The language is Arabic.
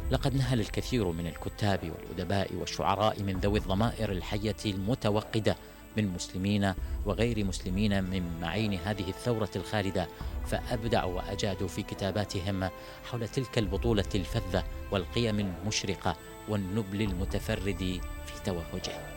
لقد نهل الكثير من الكتاب والأدباء والشعراء من ذوي الضمائر الحية المتوقدة من مسلمين وغير مسلمين من معين هذه الثورة الخالدة، فأبدعوا وأجادوا في كتاباتهم حول تلك البطولة الفذة والقيم المشرقة والنبل المتفرد في توهجه.